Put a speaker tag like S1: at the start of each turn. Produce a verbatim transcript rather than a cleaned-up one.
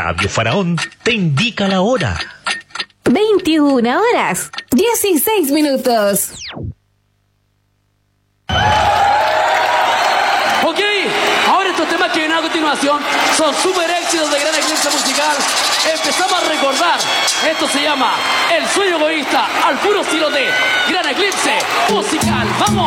S1: Radio Faraón te indica la hora.
S2: veintiuna horas, dieciséis minutos.
S3: Ok, ahora estos temas que vienen a continuación son super éxitos de Gran Eclipse Musical. Empezamos a recordar. Esto se llama El Sueño Egoísta al puro estilo de Gran Eclipse Musical. ¡Vamos!